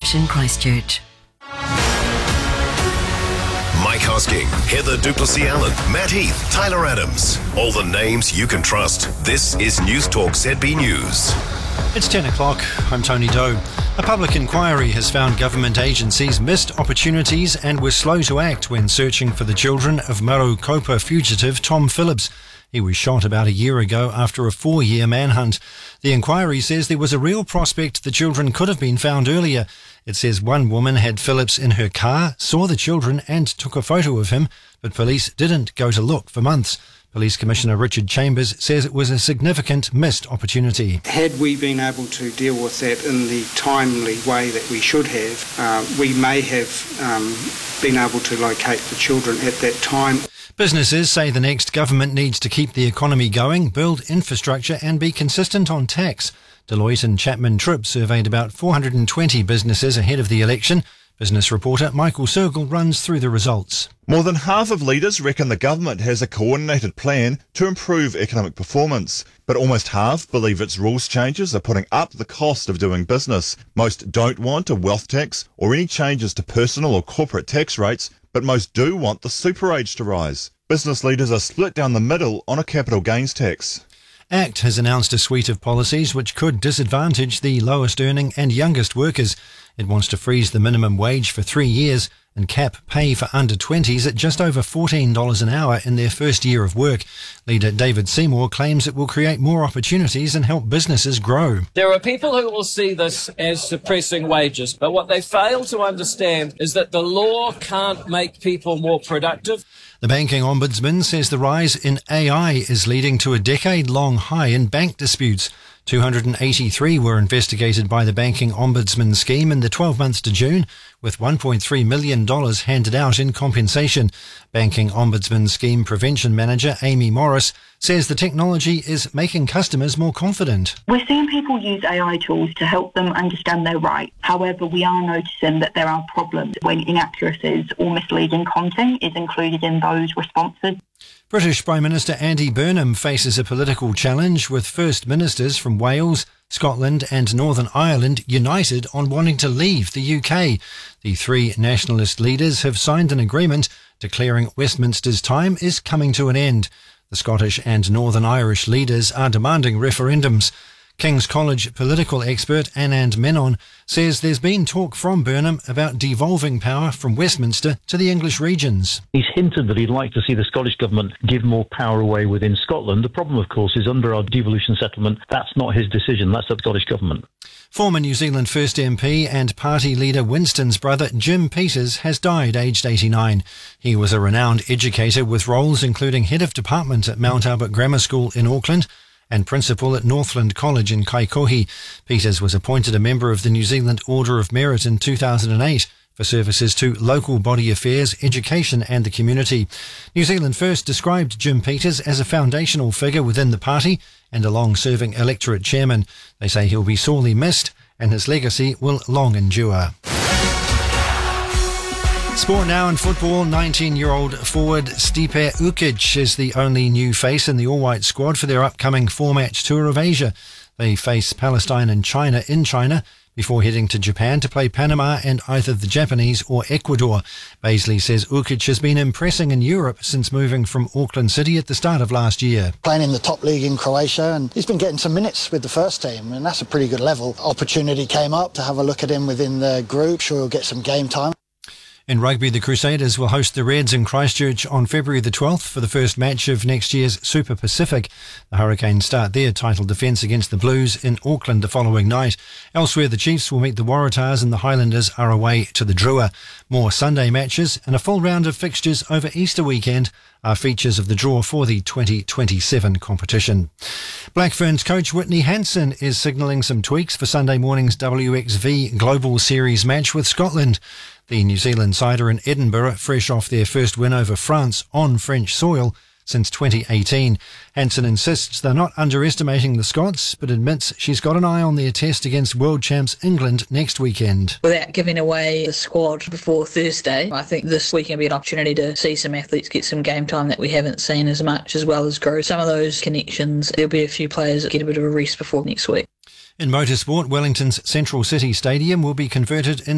College in Christchurch. Mike Hosking, Heather Duplessis-Allen, Matt Heath, Tyler Adams. All the names you can trust. This is News Talk ZB News. It's 10 o'clock. I'm Tony Doe. A public inquiry has found government agencies missed opportunities and were slow to act when searching for the children of Marokopa fugitive Tom Phillips. He was shot about a year ago after a 4-year manhunt. The inquiry says there was a real prospect the children could have been found earlier. It says one woman had Phillips in her car, saw the children and took a photo of him, but police didn't go to look for months. Police Commissioner Richard Chambers says it was a significant missed opportunity. Had we been able to deal with that in the timely way that we should have, we may have been able to locate the children at that time. Businesses say the next government needs to keep the economy going, build infrastructure and be consistent on tax. Deloitte and Chapman Tripp surveyed about 420 businesses ahead of the election. Business reporter Michael Sergel runs through the results. More than half of leaders reckon the government has a coordinated plan to improve economic performance, but almost half believe its rules changes are putting up the cost of doing business. Most don't want a wealth tax or any changes to personal or corporate tax rates, but most do want the super age to rise. Business leaders are split down the middle on a capital gains tax. ACT has announced a suite of policies which could disadvantage the lowest earning and youngest workers. It wants to freeze the minimum wage for 3 years and cap pay for under 20s at just over $14 an hour in their first year of work. Leader David Seymour claims it will create more opportunities and help businesses grow. There are people who will see this as suppressing wages, but what they fail to understand is that the law can't make people more productive. The Banking Ombudsman says the rise in AI is leading to a decade-long high in bank disputes. 283 were investigated by the Banking Ombudsman scheme in the 12 months to June, with $1.3 million handed out in compensation. Banking Ombudsman Scheme Prevention Manager Amy Morris says the technology is making customers more confident. We're seeing people use AI tools to help them understand their rights. However, we are noticing that there are problems when inaccuracies or misleading content is included in those responses. British Prime Minister Andy Burnham faces a political challenge with First Ministers from Wales, Scotland and Northern Ireland united on wanting to leave the UK. The three nationalist leaders have signed an agreement declaring Westminster's time is coming to an end. The Scottish and Northern Irish leaders are demanding referendums. King's College political expert Anand Menon says there's been talk from Burnham about devolving power from Westminster to the English regions. He's hinted that he'd like to see the Scottish Government give more power away within Scotland. The problem, of course, is under our devolution settlement, that's not his decision, that's the Scottish Government. Former New Zealand First MP and party leader Winston's brother Jim Peters has died aged 89. He was a renowned educator with roles including head of department at Mount Albert Grammar School in Auckland and principal at Northland College in Kaikohe. Peters was appointed a member of the New Zealand Order of Merit in 2008 for services to local body affairs, education and the community. New Zealand First described Jim Peters as a foundational figure within the party and a long-serving electorate chairman. They say he'll be sorely missed and his legacy will long endure. Sport now in football. 19-year-old forward Stipe Ukic is the only new face in the all-white squad for their upcoming 4-match tour of Asia. They face Palestine and China in China before heading to Japan to play Panama and either the Japanese or Ecuador. Baisley says Ukic has been impressing in Europe since moving from Auckland City at the start of last year. Playing in the top league in Croatia, and he's been getting some minutes with the first team, and that's a pretty good level. Opportunity came up to have a look at him within the group. Sure he'll get some game time. In rugby, the Crusaders will host the Reds in Christchurch on February the 12th for the first match of next year's Super Pacific. The Hurricanes start their title defence against the Blues in Auckland the following night. Elsewhere, the Chiefs will meet the Waratahs and the Highlanders are away to the Drua. More Sunday matches and a full round of fixtures over Easter weekend are features of the draw for the 2027 competition. Black Ferns coach Whitney Hansen is signalling some tweaks for Sunday morning's WXV Global Series match with Scotland. The New Zealand side are in Edinburgh, fresh off their first win over France on French soil since 2018. Hansen insists they're not underestimating the Scots, but admits she's got an eye on their test against world champs England next weekend. Without giving away the squad before Thursday, I think this week can be an opportunity to see some athletes get some game time that we haven't seen as much, as well as grow some of those connections. There'll be a few players that get a bit of a rest before next week. In motorsport, Wellington's Central City Stadium will be converted into